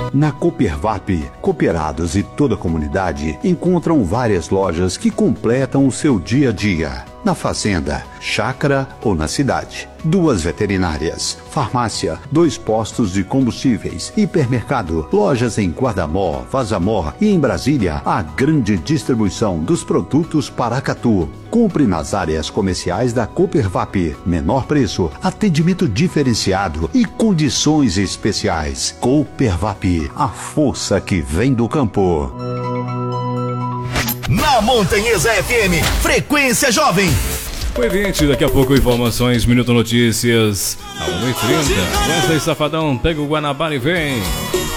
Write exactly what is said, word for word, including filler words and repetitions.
Na Coopervap, cooperados e toda a comunidade encontram várias lojas que completam o seu dia a dia. Na fazenda, chácara ou na cidade. Duas veterinárias, farmácia, dois postos de combustíveis, hipermercado, lojas em Guardamó, Vazamor e em Brasília, a grande distribuição dos produtos Paracatu. Compre nas áreas comerciais da Coopervap. Menor preço, atendimento diferenciado e condições especiais. Coopervap, a força que vem do campo. Na Montanhesa F M, Frequência Jovem. Oi, gente, daqui a pouco informações, Minuto Notícias, a uma e trinta. Wesley Safadão, pega o Guanabara e vem.